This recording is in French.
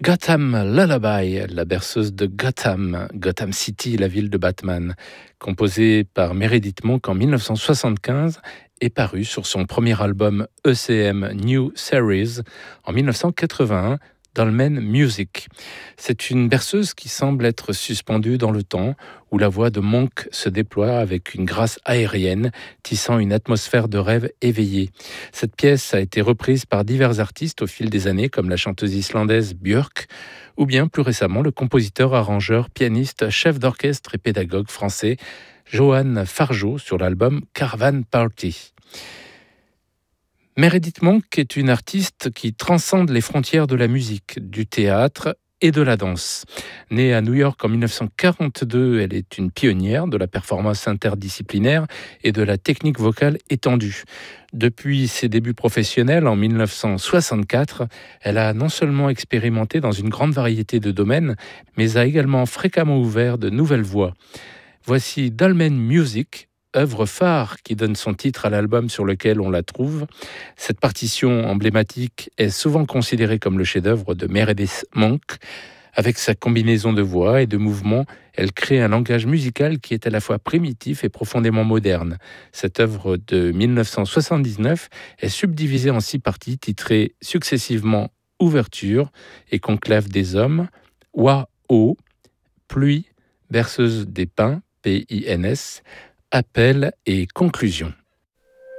Gotham Lullaby, la berceuse de Gotham, Gotham City, la ville de Batman, composée par Meredith Monk en 1975 et parue sur son premier album ECM New Series en 1981, Dolmen Music. C'est une berceuse qui semble être suspendue dans le temps, où la voix de Monk se déploie avec une grâce aérienne, tissant une atmosphère de rêve éveillé. Cette pièce a été reprise par divers artistes au fil des années, comme la chanteuse islandaise Björk, ou bien plus récemment le compositeur, arrangeur, pianiste, chef d'orchestre et pédagogue français Johan Fargeau sur l'album Caravan Party. Meredith Monk est une artiste qui transcende les frontières de la musique, du théâtre et de la danse. Née à New York en 1942, elle est une pionnière de la performance interdisciplinaire et de la technique vocale étendue. Depuis ses débuts professionnels en 1964, elle a non seulement expérimenté dans une grande variété de domaines, mais a également fréquemment ouvert de nouvelles voies. Voici Dolmen Music, œuvre phare qui donne son titre à l'album sur lequel on la trouve. Cette partition emblématique est souvent considérée comme le chef-d'œuvre de Meredith Monk. Avec sa combinaison de voix et de mouvements, elle crée un langage musical qui est à la fois primitif et profondément moderne. Cette œuvre de 1979 est subdivisée en 6 parties titrées successivement Ouverture et Conclave des hommes, Wa-O, Pluie, Berceuse des pins, P-I-N-S, Appel et Conclusion.